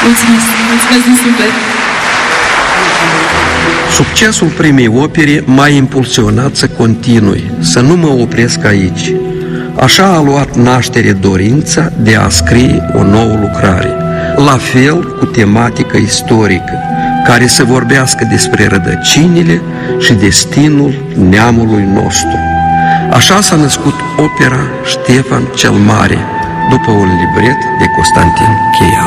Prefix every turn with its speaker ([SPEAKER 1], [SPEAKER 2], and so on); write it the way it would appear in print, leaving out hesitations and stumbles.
[SPEAKER 1] Mulțumesc! Mulțumesc din suflet!
[SPEAKER 2] Succesul primei opere m-a impulsionat să continui, să nu mă opresc aici. Așa a luat naștere dorința de a scrie o nouă lucrare, la fel cu tematică istorică, care să vorbească despre rădăcinile și destinul neamului nostru. Așa s-a născut opera Ștefan cel Mare, după un libret de Constantin Cheia.